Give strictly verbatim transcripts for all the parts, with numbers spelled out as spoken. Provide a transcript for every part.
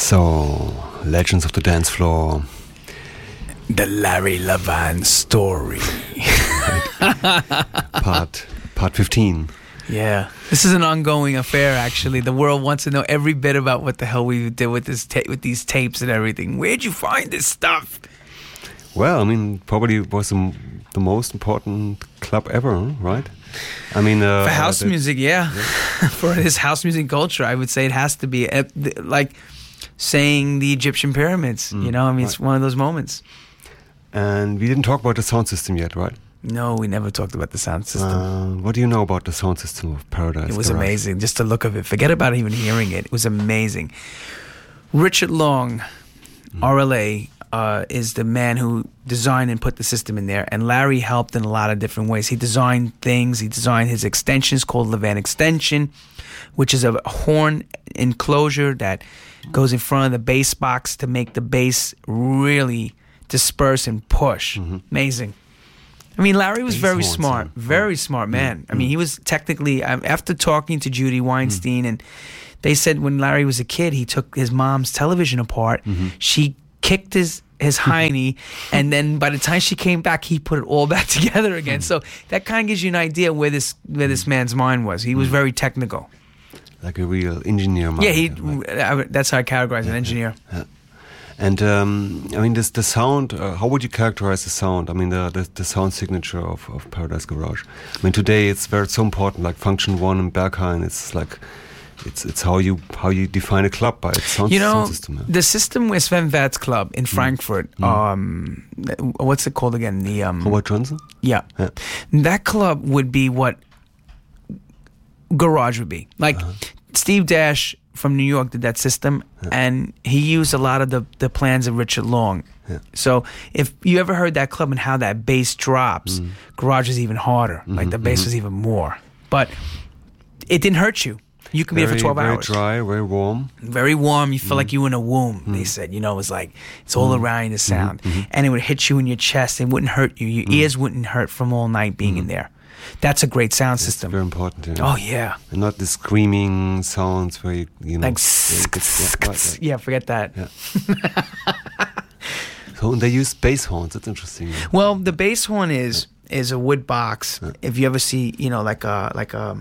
So, Legends of the Dance Floor. The Larry Levan story. part part fifteen. Yeah. This is an ongoing affair, actually. The world wants to know every bit about what the hell we did with this ta- with these tapes and everything. Where'd you find this stuff? Well, I mean, probably was the, the most important club ever, right? I mean, uh, for house uh, music, yeah. yeah. For this house music culture, I would say it has to be uh, like saying the Egyptian pyramids. Mm, you know, I mean, right. It's one of those moments. And we didn't talk about the sound system yet, right? No, we never talked about the sound system. Uh, what do you know about the sound system of Paradise? It was Garage? amazing. Just the look of it. Forget about even hearing it. It was amazing. Richard Long, mm. R L A, uh, is the man who designed and put the system in there. And Larry helped in a lot of different ways. He designed things. He designed his extensions called Levan Extension, which is a horn enclosure that goes in front of the bass box to make the bass really disperse and push. Mm-hmm. Amazing. I mean, Larry was bass very smart, sound. very oh. smart man. Mm-hmm. I mean, he was technically, um, after talking to Judy Weinstein, mm-hmm. and they said when Larry was a kid, he took his mom's television apart. Mm-hmm. She kicked his his hiney, and then by the time she came back, he put it all back together again. Mm-hmm. So that kind of gives you an idea where this where this man's mind was. He was mm-hmm. very technical. Like a real engineer mind. Yeah, he. Like, I, that's how I categorize yeah, an engineer. Yeah. And um, I mean, this the sound. Uh, how would you characterize the sound? I mean, the the, the sound signature of, of Paradise Garage. I mean, today it's very so important. Like Function One and Berghain, it's like it's it's how you how you define a club by its sound, you know, sound system. Yeah. The system with Sven Värd's club in Frankfurt. Mm. Um, what's it called again? The um, Howard Johnson. Yeah. yeah, that club would be what Garage would be like. Uh-huh. Steve Dash from New York did that system, yeah. and he used a lot of the, the plans of Richard Long. Yeah. So if you ever heard that club and how that bass drops, mm. Garage is even harder. Mm-hmm, like the bass mm-hmm. was even more. But it didn't hurt you. You can very, be there for twelve very hours. Very dry, very warm. Very warm. You feel mm. like you were in a womb, mm. they said. You know, it was like, it's all mm. around the sound. Mm-hmm. And it would hit you in your chest. It wouldn't hurt you. Your mm. ears wouldn't hurt from all night being mm. in there. That's a great sound That's system. Very important. Yeah. Oh yeah. And not the screaming sounds where you, you know. Like yeah, right, yeah, forget that. Yeah. So and they use bass horns. That's interesting. Yeah. Well, the bass horn is yeah. is a wood box. Yeah. If you ever see, you know, like a like a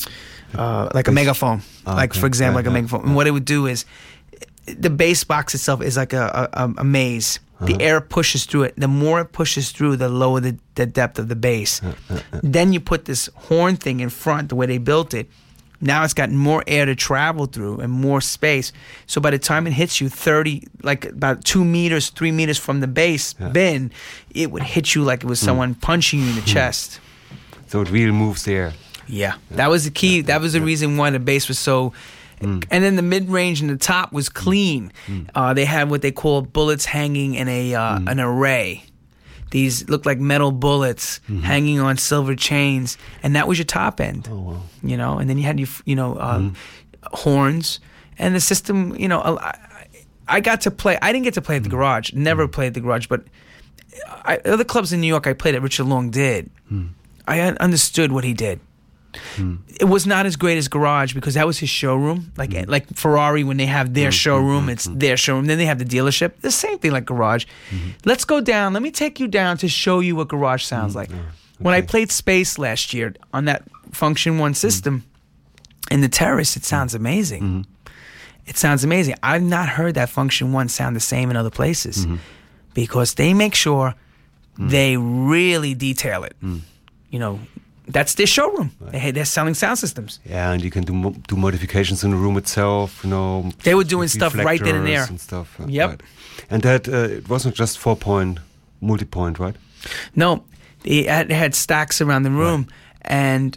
uh, like a megaphone. Oh, like okay. for example, yeah, like a yeah, megaphone. Yeah. And what it would do is, the bass box itself is like a a, a maze. Uh-huh. The air pushes through it. The more it pushes through, the lower the, the depth of the bass. Uh, uh, uh. Then you put this horn thing in front, the way they built it. Now it's got more air to travel through and more space. So by the time it hits you thirty, like about two meters, three meters from the bass yeah. bin, it would hit you like it was someone mm. punching you in the mm. chest. So it really moves the air. Yeah, yeah. That was the key. Yeah. That was the yeah. reason why the bass was so... Mm. And then the mid-range and the top was clean. Mm. Uh, they had what they call bullets hanging in a uh, mm. an array. These looked like metal bullets mm-hmm. hanging on silver chains, and that was your top end. Oh wow! You know, and then you had your you know uh, mm. horns, and the system. You know, I, I got to play. I didn't get to play at the Garage. Never mm. played at the Garage, but I, other clubs in New York I played at, Richard Long did. Mm. I understood what he did. Hmm. It was not as great as Garage because that was his showroom. Like mm. like Ferrari, when they have their mm. showroom, mm. it's mm. their showroom. Then they have the dealership. The same thing like Garage. Mm-hmm. Let's go down. Let me take you down to show you what Garage sounds mm. like. Oh, okay. When I played Space last year on that Function One system mm. in the Terrace, it sounds amazing. Mm-hmm. It sounds amazing. I've not heard that Function One sound the same in other places mm-hmm. because they make sure mm. they really detail it. Mm. You know, that's their showroom. Right. They, they're selling sound systems. Yeah, and you can do mo- do modifications in the room itself. You know, they were doing stuff right then and there. And stuff. Yep. Right. And that uh, it wasn't just four point, multi point, right? No, it had, it had stacks around the room, right. and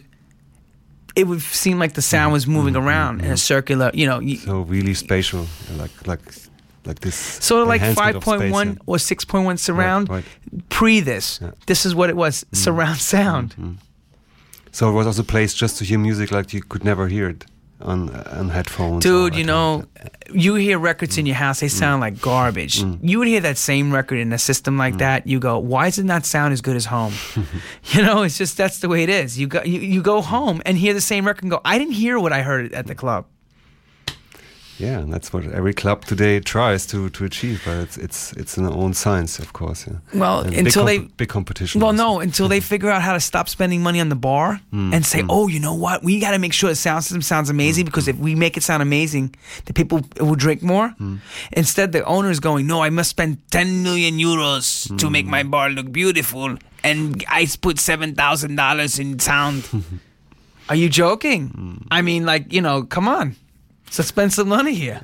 it would seem like the sound mm-hmm. was moving mm-hmm. around mm-hmm. in a circular. You know, y- so really spatial, like like. Like this, sort of like five point one yeah. or six point one surround. Right, right. Pre this, yeah. this is what it was: mm. surround sound. Mm-hmm. So it was also a place just to hear music like you could never hear it on uh, on headphones. Dude, you know, you hear records mm. in your house; they sound mm. like garbage. Mm. You would hear that same record in a system like mm. that. You go, "Why does it not sound as good as home?" You know, it's just that's the way it is. You go, you, you go home and hear the same record and go, "I didn't hear what I heard at the club." Yeah, and that's what every club today tries to, to achieve, but it's it's it's an own science, of course. Yeah. Well, And until big they big competition. Well, also. no, until they figure out how to stop spending money on the bar Mm, and say, mm. oh, you know what? We got to make sure the sound system sounds amazing because if we make it sound amazing, the people will drink more. Mm. Instead, the owner's going, no, I must spend ten million euros to make my bar look beautiful, and I put seven thousand dollars in sound. Are you joking? Mm. I mean, like, you know, come on. Let's spend some money here.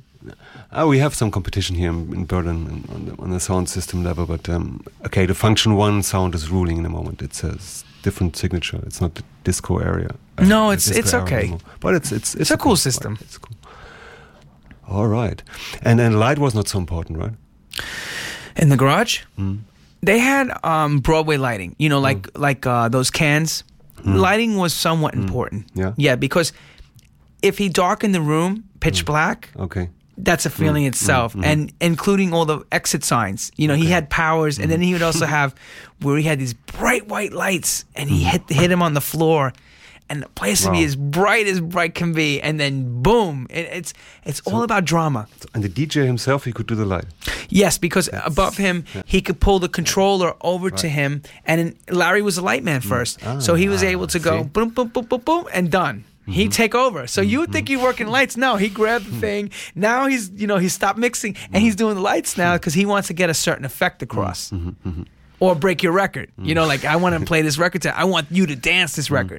Oh, we have some competition here in, in Berlin in, on, the, on the sound system level, but um, okay, the Function One sound is ruling in the moment. It's a s- different signature. It's not the disco area. uh, No, the it's- disco it's era okay. anymore. But it's it's It's a cool system. Right, it's cool. All right, and then light was not so important, right? In the garage? Mm. They had um, Broadway lighting, you know, like like uh, those cans. Lighting was somewhat important. Yeah. Yeah, because if he darkened the room pitch black, Okay. that's a feeling itself, and including all the exit signs. You know, he had powers, and then he would also have where he had these bright white lights, and he hit hit him on the floor, and the place would be Wow. as bright as bright can be, and then boom, it, it's it's all about drama. And the D J himself, he could do the light. Yes, because above him, he could pull the controller over to him, and then Larry was a light man first, Ah, so he was able to go see? boom, boom, boom, boom, boom, and done. He'd take over. So you would think you're working lights. No, he grabbed the thing. Now he's, you know, he stopped mixing, and he's doing the lights now because he wants to get a certain effect across. Or break your record. You know, like, I want to play this record. To, I want you to dance this record.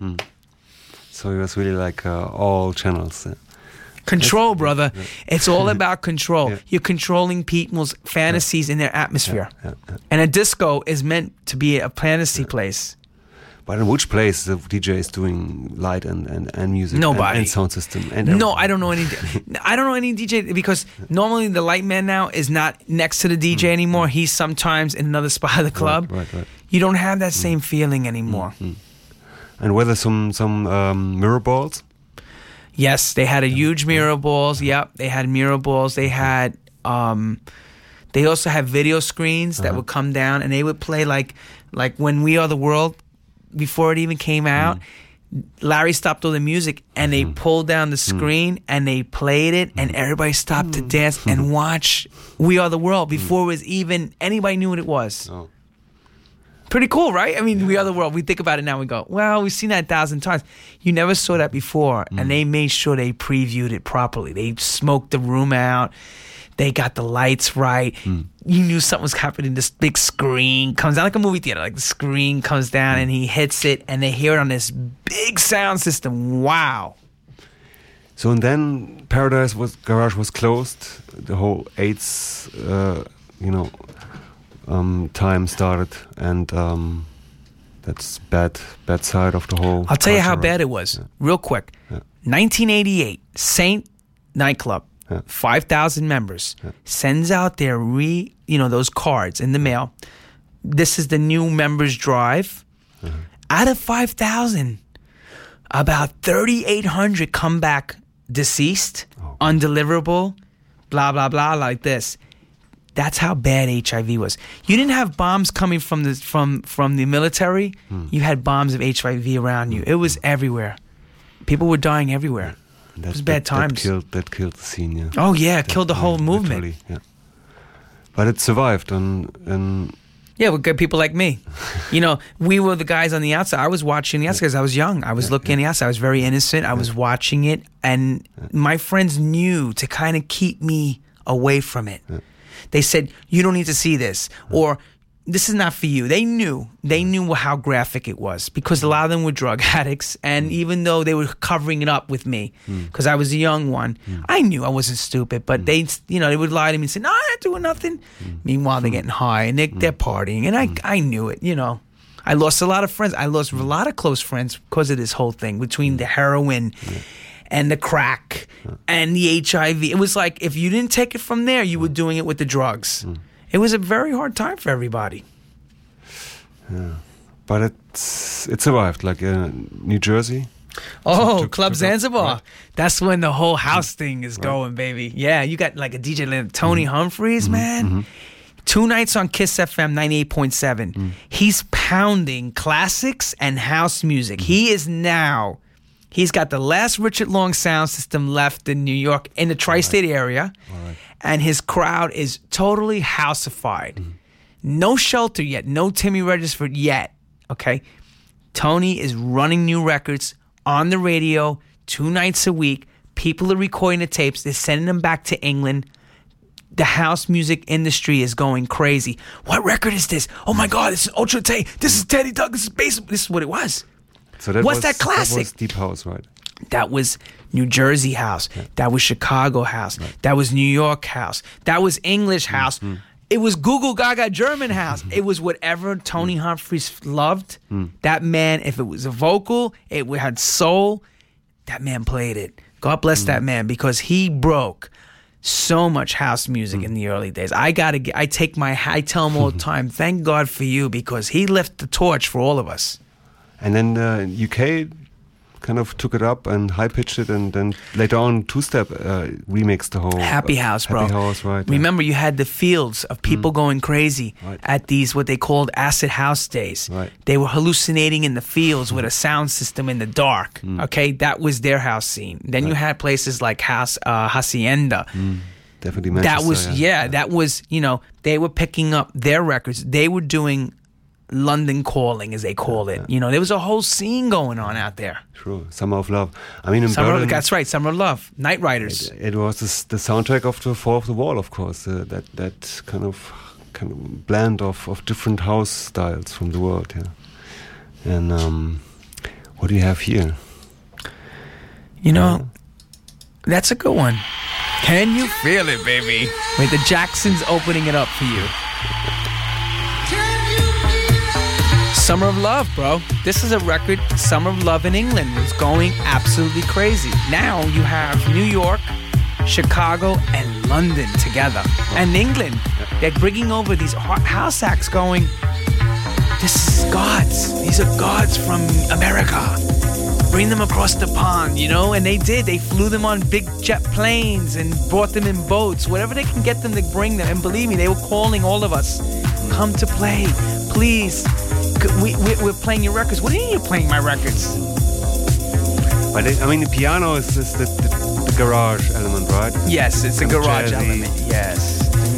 So he was really like uh, all channels. Uh, Control, brother. It's all about control. Yeah. You're controlling people's fantasies in their atmosphere. yeah, yeah. And a disco is meant to be a fantasy place. But in which place the D J is doing light and, and, and music Nobody. and, and sound system? And No, everything? I don't know any. I don't know any D J because normally the light man now is not next to the D J anymore. He's sometimes in another spot of the club. Right, right. You don't have that same feeling anymore. And were there some some um, mirror balls? Yes, they had a huge mirror balls. Yep, they had mirror balls. They had. Um, they also had video screens that would come down, and they would play like like when We Are the World. Before it even came out, Larry stopped all the music and they pulled down the screen and they played it, and everybody stopped to dance and watch We Are the World before it was even anybody knew what it was. Oh. Pretty cool, right? I mean, We Are the World. We think about it now. We go, well, we've seen that a thousand times. You never saw that before, and they made sure they previewed it properly. They smoked the room out. They got the lights right. You knew something was happening. This big screen comes down like a movie theater. Like the screen comes down and he hits it, and they hear it on this big sound system. Wow. So and then Paradise was Garage was closed. The whole AIDS, uh, you know, um, time started, and um, that's bad bad side of the whole. I'll tell you how culture. bad it was. Yeah. Real quick. Yeah. nineteen eighty-eight, Saint Nightclub, Yeah. five thousand members, sends out their re, you know, those cards in the mail. This is the new members drive. Out of five thousand, about thirty-eight hundred come back deceased, Oh. undeliverable, blah, blah, blah, like this. That's how bad H I V was. You didn't have bombs coming from the from from the military. You had bombs of H I V around you. It was everywhere. People were dying everywhere. That, It was bad that, times. That killed, that killed the scene. Yeah. Oh yeah, it killed the whole Yeah, movement. literally, yeah. But it survived, and and Yeah, with good people like me. You know, we were the guys on the outside. I was watching the outside because I was young. I was looking on the outside. I was very innocent. I was watching it, and my friends knew to kind of keep me away from it. They said, "You don't need to see this," or "This is not for you." They knew. They knew how graphic it was because a lot of them were drug addicts, and even though they were covering it up with me because I was a young one, I knew I wasn't stupid. But they, you know, they would lie to me and say, "No, I'm not doing nothing." Meanwhile, they're getting high and they, they're partying, and I, I knew it. You know, I lost a lot of friends. I lost a lot of close friends because of this whole thing between the heroin and the crack and the H I V. It was like if you didn't take it from there, you were doing it with the drugs. It was a very hard time for everybody. but it's it survived. Like uh, New Jersey. Oh, took- Club took up- Zanzibar. right. That's when the whole house thing is going, baby. Yeah, you got like a D J like Tony Humphreys, man. Two nights on Kiss F M ninety-eight point seven. He's pounding classics and house music. He is now, He's got the last Richard Long sound system left in New York, in the tri-state right. area. Right. And his crowd is totally houseified. Mm. No Shelter yet. No Timmy Regisford yet. Okay? Tony is running new records on the radio two nights a week. People are recording the tapes. They're sending them back to England. The house music industry is going crazy. What record is this? Oh my God, this is Ultra Tay. This is Teddy Douglas' bass. This is what it was. So that What's was, that classic? That was Deep House, right? That was New Jersey house. Yeah. That was Chicago house. Right. That was New York house. That was English house. Mm-hmm. It was Google Gaga German house. Mm-hmm. It was whatever Tony mm-hmm. Humphries loved. Mm. That man, if it was a vocal, it had soul, that man played it. God bless mm. that man, because he broke so much house music mm. in the early days. I gotta get, I take my, I tell him all the time, thank God for you, because he left the torch for all of us. And then uh, U K kind of took it up and high-pitched it, and then later on Two-Step uh, remixed the whole... Happy House, uh, bro. Happy House, right. Remember, yeah. you had the fields of people mm. going crazy right. at these, what they called acid house days. Right. They were hallucinating in the fields mm. with a sound system in the dark, mm. okay? That was their house scene. Then right. you had places like House, uh, Hacienda. Mm. Definitely Manchester, That was, yeah, yeah, yeah, that was, you know, they were picking up their records. They were doing London Calling, as they call it. Yeah. You know, there was a whole scene going on out there. True. Summer of Love. I mean, in Summer Berlin... Of, that's right, Summer of Love. Night Riders. It, it was this, the soundtrack of the Fall of the Wall, of course. Uh, that that kind of kind of blend of, of different house styles from the world, yeah. And um, what do you have here? You know, uh, that's a good one. Can you feel it, baby? Wait, the Jacksons opening it up for you. Summer of Love, bro. This is a record. Summer of Love in England was going absolutely crazy. Now you have New York, Chicago, and London together. And England, they're bringing over these house acts going, this is gods. These are gods from America. Bring them across the pond, you know? And they did. They flew them on big jet planes and brought them in boats. Whatever they can get them to bring them. And believe me, they were calling all of us. Come to play, please. We, we, we're playing your records. What do you mean you're playing my records? But it, I mean, the piano is, is the, the, the garage element, right? Yes, it's a garage jazzy element. Yes.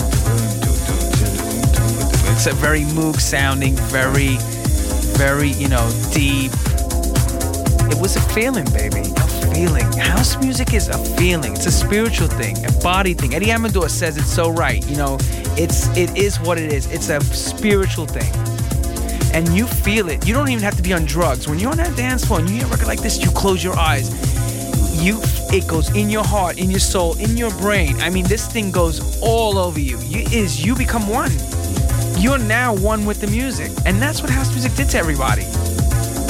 It's a very Moog sounding, very, very, you know, deep. It was a feeling, baby. A feeling. House music is a feeling. It's a spiritual thing, a body thing. Eddie Amador says it's so right. You know, it's it is what it is. It's a spiritual thing. And you feel it. You don't even have to be on drugs. When you're on that dance floor and you hear a record like this, you close your eyes. You, it goes in your heart, in your soul, in your brain. I mean, this thing goes all over you. You is you become one. You're now one with the music. And that's what house music did to everybody.